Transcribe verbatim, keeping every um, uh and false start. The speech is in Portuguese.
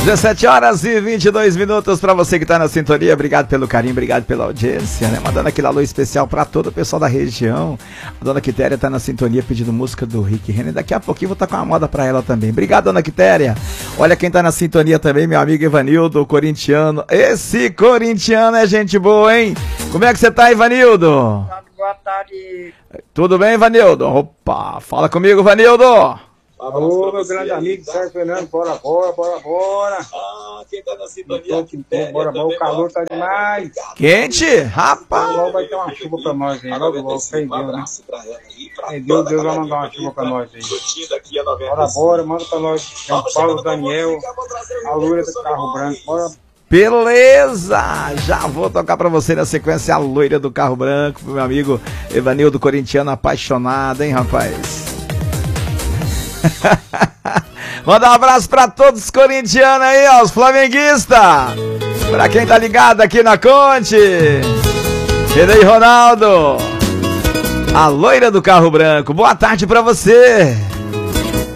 dezessete horas e vinte e dois minutos para você que tá na sintonia. Obrigado pelo carinho, obrigado pela audiência, né? Mandando aquele alô especial para todo o pessoal da região. A dona Quitéria tá na sintonia pedindo música do Rick Renner. Daqui a pouquinho vou estar com uma moda para ela também. Obrigado, dona Quitéria. Olha quem tá na sintonia também, meu amigo Ivanildo, corintiano. Esse corintiano é gente boa, hein? Como é que você tá, Ivanildo? Boa tarde. Tudo bem, Ivanildo? Opa, fala comigo, Ivanildo. Alô, meu grande amigo Sérgio Fernando, bora, bora, bora, bora. Ah, quem tá na sintonia? Bora, bora, o calor tá demais. Quente? Rapaz. Logo vai ter uma chuva pra nós aí, logo, logo, sem Deus, né? Sem Deus, Deus vai mandar uma chuva pra nós aí. Bora, bora, manda pra nós, João Paulo, Daniel, a loira do carro branco, bora. Beleza, já vou tocar pra você na sequência a loira do carro branco, pro meu amigo Evanildo, corintiano apaixonado, hein, rapaz? Manda um abraço pra todos os corintianos aí, ó, os flamenguistas. Pra quem tá ligado aqui na Conte. E aí, Ronaldo, a loira do carro branco, boa tarde pra você.